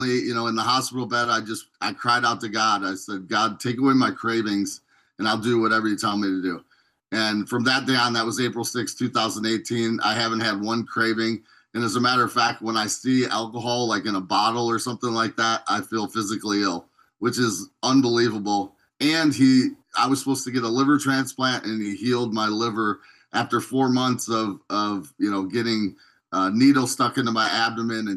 in the hospital bed, I cried out to God. I said, God, take away my cravings and I'll do whatever you tell me to do. And from that day on, that was April 6, 2018, I haven't had one craving. And as a matter of fact, when I see alcohol like in a bottle or something like that, I feel physically ill, which is unbelievable. And I was supposed to get a liver transplant, and he healed my liver after 4 months of getting needles stuck into my abdomen and